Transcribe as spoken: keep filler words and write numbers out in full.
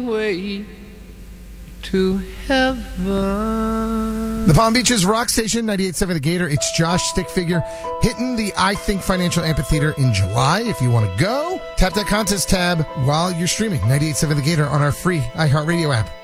way to heaven. The Palm Beaches Rock Station, ninety-eight point seven The Gator. It's Josh Stickfigure hitting the I Think Financial Amphitheater in July. If you want to go, tap that contest tab while you're streaming ninety-eight point seven The Gator on our free iHeartRadio app.